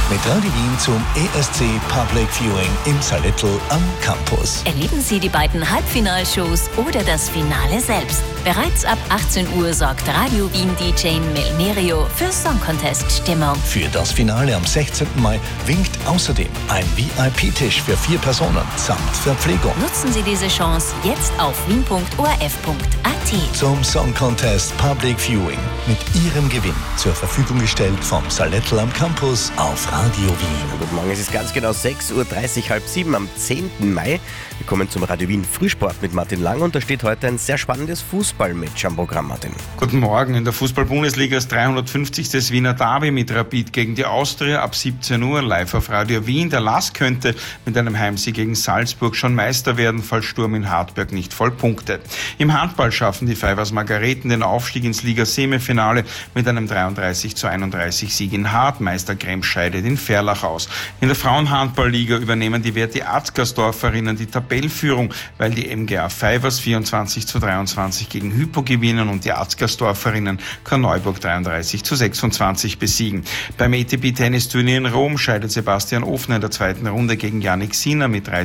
mit Radio Wien zum ESC Public Viewing im Salettl am Campus. Erleben Sie die beiden Halbfinalshows oder das Finale selbst. Bereits ab 18 Uhr sorgt Radio Wien DJ Melnerio für Song Contest Stimmung. Für das Finale am 16. Mai winkt außerdem ein VIP-Tisch für 4 Personen samt Verpflegung. Nutzen Sie diese Chance jetzt auf wien.orf.at. Zum Song Contest Public Viewing mit Ihrem Gewinn zur Verfügung gestellt vom Salettl am Campus auf Radio Wien. Guten Morgen, es ist ganz genau 6.30 Uhr, 6:30 am 10. Mai. Wir kommen zum Radio Wien Frühsport mit Martin Lang und da steht heute ein sehr spannendes Fußballmatch am Programm, Martin. Guten Morgen. In der Fußball-Bundesliga ist 350. Wiener Derby mit Rapid gegen die Austria ab 17 Uhr live auf Radio Wien. Der LASK könnte mit einem Heimsieg gegen Salzburg schon Meister werden, falls Sturm in Hartberg nicht voll punktet. Im Handball schaffen die Fivers Margareten den Aufstieg ins Liga-Semifinale mit einem 33:31 Sieg in Hart. Meister Krems scheidet in Verlach aus. In der Frauenhandballliga übernehmen die Verti Atzgersdorferinnen die Tabellführung, weil die MGA Fivers 24:23 gegen Hypo gewinnen und die Atzgersdorferinnen Korneuburg 33:26 besiegen. Beim ATP-Tennisturnier in Rom scheidet Sebastian Ofner in der zweiten Runde gegen Jannik Sinner mit 3